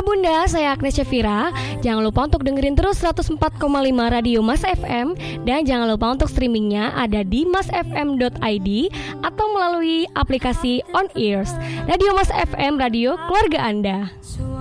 Ayah bunda, saya Agnes Syafira. Jangan lupa untuk dengerin terus 104,5 Radio Mas FM. Dan jangan lupa untuk streamingnya ada di masfm.id atau melalui aplikasi On Ears. Radio Mas FM, radio keluarga Anda.